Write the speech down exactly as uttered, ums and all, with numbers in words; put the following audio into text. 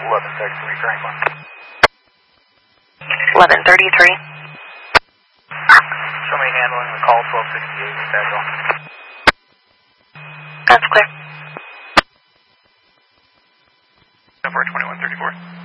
eleven thirty-three, Franklin. eleven thirty-three. Show me handling the call twelve sixty-eight, schedule. That's clear. Number twenty-one thirty-four.